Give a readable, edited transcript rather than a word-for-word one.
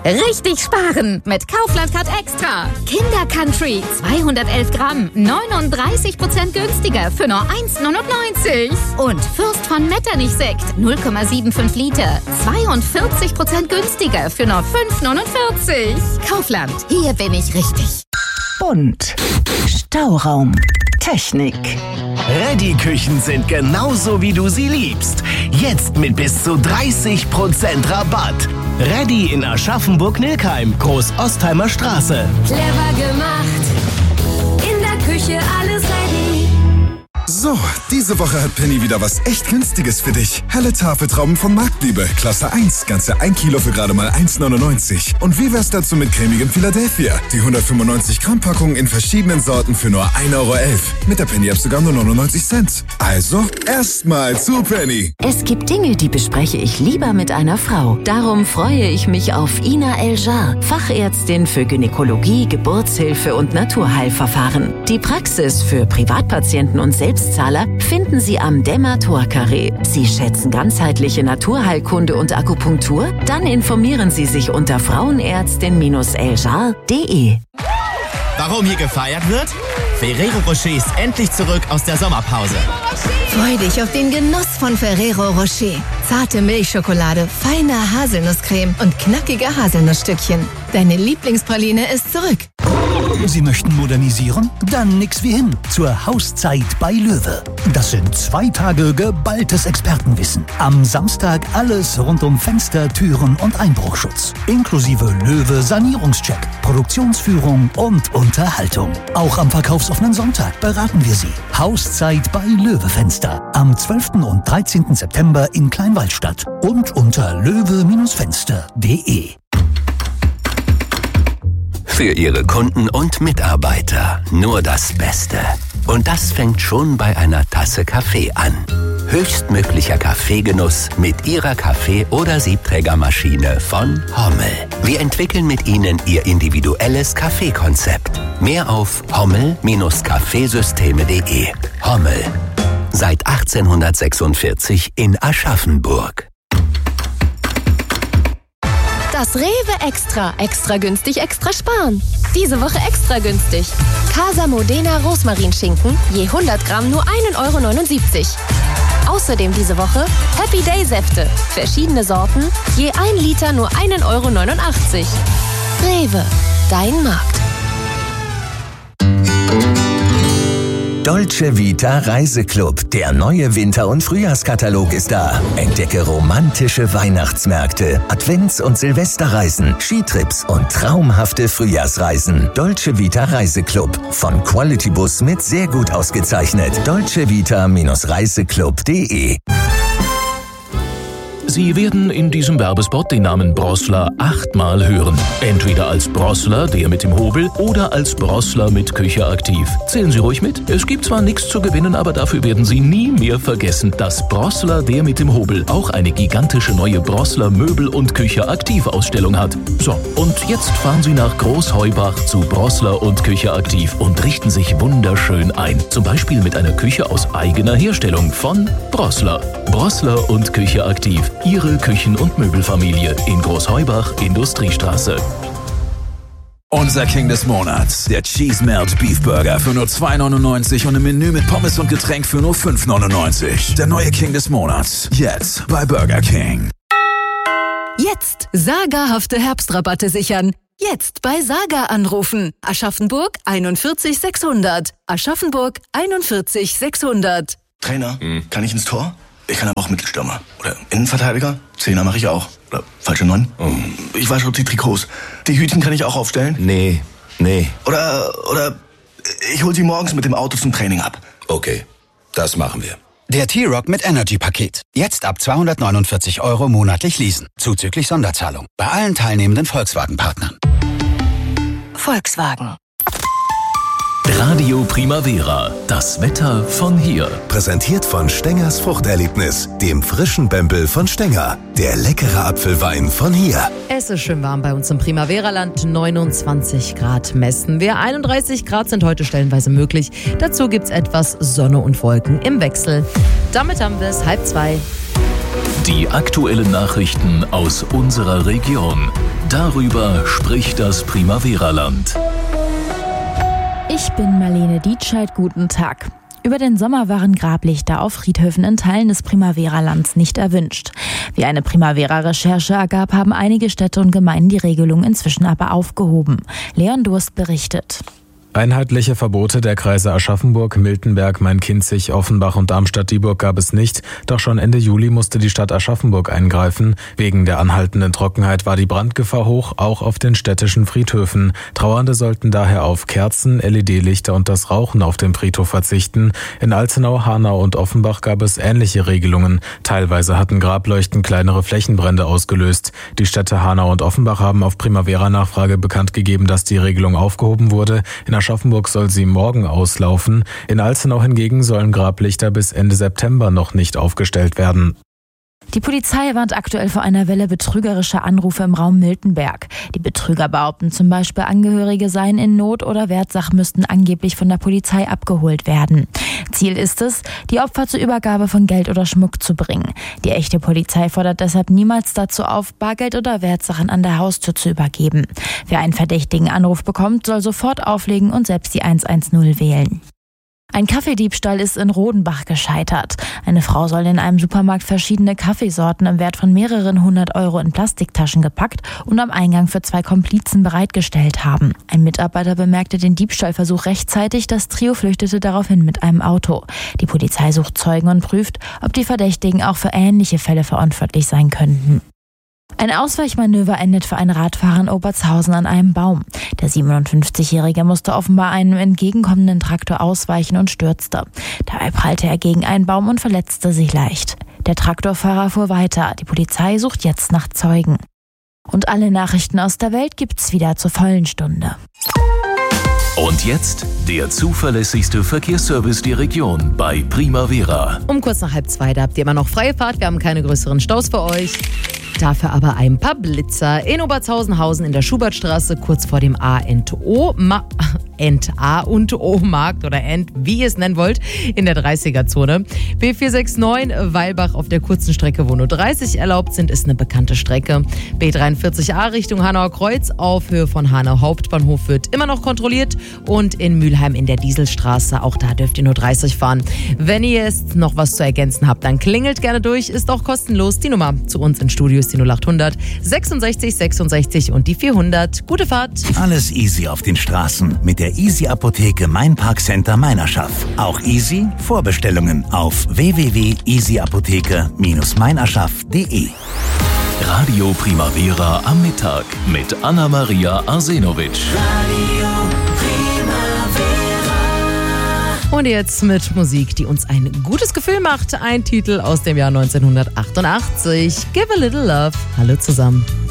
Richtig sparen mit Kaufland Card Extra. Kinder Country 211 Gramm, 39% günstiger für nur 1,99. Und Fürst von Metternich Sekt 0,75 Liter, 42% günstiger für nur 5,49. Kaufland, hier bin ich richtig. Bunt. Stauraum. Technik. Reddy-Küchen sind genauso, wie du sie liebst. Jetzt mit bis zu 30% Rabatt. Reddy in Aschaffenburg-Nilkheim, Groß-Ostheimer Straße. Clever gemacht. In der Küche alles ready. So, diese Woche hat Penny wieder was echt Günstiges für dich. Helle Tafeltrauben von Marktliebe, Klasse 1, ganze 1 Kilo für gerade mal 1,99. Und wie wär's dazu mit cremigem Philadelphia? Die 195 Gramm Packung in verschiedenen Sorten für nur 1,11 Euro. Mit der Penny-App sogar nur 99 Cent. Also, erstmal zu Penny. Es gibt Dinge, die bespreche ich lieber mit einer Frau. Darum freue ich mich auf Ina El-Jar, Fachärztin für Gynäkologie, Geburtshilfe und Naturheilverfahren. Die Praxis für Privatpatienten und Selbstzahler finden Sie am Demator-Carré. Sie schätzen ganzheitliche Naturheilkunde und Akupunktur? Dann informieren Sie sich unter frauenärztin-eljar.de. Warum hier gefeiert wird? Ferrero Rocher ist endlich zurück aus der Sommerpause. Freu dich auf den Genuss von Ferrero Rocher. Zarte Milchschokolade, feine Haselnusscreme und knackige Haselnussstückchen. Deine Lieblingspraline ist zurück. Sie möchten modernisieren? Dann nix wie hin zur Hauszeit bei Löwe. Das sind 2 Tage geballtes Expertenwissen. Am Samstag alles rund um Fenster, Türen und Einbruchschutz. Inklusive Löwe Sanierungscheck, Produktionsführung und Unterhaltung. Auch am verkaufsoffenen Sonntag beraten wir Sie. Hauszeit bei Löwe Fenster. Am 12. und 13. September in Kleinwaldstadt und unter löwe-fenster.de. Für Ihre Kunden und Mitarbeiter nur das Beste. Und das fängt schon bei einer Tasse Kaffee an. Höchstmöglicher Kaffeegenuss mit Ihrer Kaffee- oder Siebträgermaschine von Hommel. Wir entwickeln mit Ihnen Ihr individuelles Kaffeekonzept. Mehr auf hommel-kaffeesysteme.de. Hommel. Seit 1846 in Aschaffenburg. Das Rewe Extra. Extra günstig, extra sparen. Diese Woche extra günstig. Casa Modena Rosmarinschinken, je 100 Gramm nur 1,79 €. Außerdem diese Woche Happy Day Säfte. Verschiedene Sorten, je 1 Liter nur 1,89 €. Rewe, dein Markt. Dolce Vita Reiseclub. Der neue Winter- und Frühjahrskatalog ist da. Entdecke romantische Weihnachtsmärkte, Advents- und Silvesterreisen, Skitrips und traumhafte Frühjahrsreisen. Dolce Vita Reiseclub. Von Quality Bus mit sehr gut ausgezeichnet. dolcevita-reiseclub.de. Sie werden in diesem Werbespot den Namen Brossler 8-mal hören. Entweder als Brossler, der mit dem Hobel, oder als Brossler mit Küche aktiv. Zählen Sie ruhig mit. Es gibt zwar nichts zu gewinnen, aber dafür werden Sie nie mehr vergessen, dass Brossler, der mit dem Hobel, auch eine gigantische neue Brossler Möbel- und Küche aktiv Ausstellung hat. So, und jetzt fahren Sie nach Großheubach zu Brossler und Küche aktiv und richten sich wunderschön ein. Zum Beispiel mit einer Küche aus eigener Herstellung von Brossler. Brossler und Küche aktiv. Ihre Küchen- und Möbelfamilie in Großheubach, Industriestraße. Unser King des Monats, der Cheese Melt Beef Burger für nur 2,99 € und ein Menü mit Pommes und Getränk für nur 5,99 €. Der neue King des Monats, jetzt bei Burger King. Jetzt sagerhafte Herbstrabatte sichern. Jetzt bei Saga anrufen. Aschaffenburg 41 600. Aschaffenburg 41 600. Trainer, kann ich ins Tor? Ich kann aber auch Mittelstürmer. Oder Innenverteidiger? Zehner mache ich auch. Oder falsche 9? Ich wasche die Trikots. Die Hütchen kann ich auch aufstellen? Nee. Oder ich hol sie morgens mit dem Auto zum Training ab. Okay, das machen wir. Der T-Rock mit Energy-Paket. Jetzt ab 249 € monatlich leasen. Zuzüglich Sonderzahlung. Bei allen teilnehmenden Volkswagen-Partnern. Volkswagen. Radio Primavera. Das Wetter von hier. Präsentiert von Stengers Fruchterlebnis, dem frischen Bempel von Stenger. Der leckere Apfelwein von hier. Es ist schön warm bei uns im Primavera-Land. 29 Grad messen wir. 31 Grad sind heute stellenweise möglich. Dazu gibt's etwas Sonne und Wolken im Wechsel. Damit haben wir es 1:30. Die aktuellen Nachrichten aus unserer Region. Darüber spricht das Primavera-Land. Ich bin Marlene Dietscheid, guten Tag. Über den Sommer waren Grablichter auf Friedhöfen in Teilen des Primavera-Lands nicht erwünscht. Wie eine Primavera-Recherche ergab, haben einige Städte und Gemeinden die Regelung inzwischen aber aufgehoben. Leon Durst berichtet. Einheitliche Verbote der Kreise Aschaffenburg, Miltenberg, Main-Kinzig, Offenbach und Darmstadt-Dieburg gab es nicht. Doch schon Ende Juli musste die Stadt Aschaffenburg eingreifen. Wegen der anhaltenden Trockenheit war die Brandgefahr hoch, auch auf den städtischen Friedhöfen. Trauernde sollten daher auf Kerzen, LED-Lichter und das Rauchen auf dem Friedhof verzichten. In Alzenau, Hanau und Offenbach gab es ähnliche Regelungen. Teilweise hatten Grableuchten kleinere Flächenbrände ausgelöst. Die Städte Hanau und Offenbach haben auf Primavera-Nachfrage bekannt gegeben, dass die Regelung aufgehoben wurde. In Aschaffenburg soll sie morgen auslaufen. In Alzenau hingegen sollen Grablichter bis Ende September noch nicht aufgestellt werden. Die Polizei warnt aktuell vor einer Welle betrügerischer Anrufe im Raum Miltenberg. Die Betrüger behaupten zum Beispiel, Angehörige seien in Not oder Wertsachen müssten angeblich von der Polizei abgeholt werden. Ziel ist es, die Opfer zur Übergabe von Geld oder Schmuck zu bringen. Die echte Polizei fordert deshalb niemals dazu auf, Bargeld oder Wertsachen an der Haustür zu übergeben. Wer einen verdächtigen Anruf bekommt, soll sofort auflegen und selbst die 110 wählen. Ein Kaffeediebstahl ist in Rodenbach gescheitert. Eine Frau soll in einem Supermarkt verschiedene Kaffeesorten im Wert von mehreren 100 Euro in Plastiktaschen gepackt und am Eingang für 2 Komplizen bereitgestellt haben. Ein Mitarbeiter bemerkte den Diebstahlversuch rechtzeitig, das Trio flüchtete daraufhin mit einem Auto. Die Polizei sucht Zeugen und prüft, ob die Verdächtigen auch für ähnliche Fälle verantwortlich sein könnten. Ein Ausweichmanöver endet für einen Radfahrer in Obertshausen an einem Baum. Der 57-Jährige musste offenbar einem entgegenkommenden Traktor ausweichen und stürzte. Dabei prallte er gegen einen Baum und verletzte sich leicht. Der Traktorfahrer fuhr weiter. Die Polizei sucht jetzt nach Zeugen. Und alle Nachrichten aus der Welt gibt's wieder zur vollen Stunde. Und jetzt der zuverlässigste Verkehrsservice der Region bei Primavera. Um kurz nach 1:30, da habt ihr immer noch freie Fahrt. Wir haben keine größeren Staus für euch. Dafür aber ein paar Blitzer in Obertshausenhausen in der Schubertstraße, kurz vor dem A&O-Markt oder wie ihr es nennen wollt, in der 30er-Zone. B469 Weilbach auf der kurzen Strecke, wo nur 30 erlaubt sind, ist eine bekannte Strecke. B43a Richtung Hanauer Kreuz auf Höhe von Hanau Hauptbahnhof wird immer noch kontrolliert und in Mülheim in der Dieselstraße, auch da dürft ihr nur 30 fahren. Wenn ihr jetzt noch was zu ergänzen habt, dann klingelt gerne durch, ist auch kostenlos. Die Nummer zu uns ins Studio ist die 0800 66 66 und die 400. Gute Fahrt. Alles easy auf den Straßen mit der Easy Apotheke Main Park Center Meinerschaft. Auch easy Vorbestellungen auf www.easyapotheke-meinerschaft.de. Radio Primavera am Mittag mit Anna-Maria Arsenovic. Und jetzt mit Musik, die uns ein gutes Gefühl macht. Ein Titel aus dem Jahr 1988. Give a Little Love. Hallo zusammen.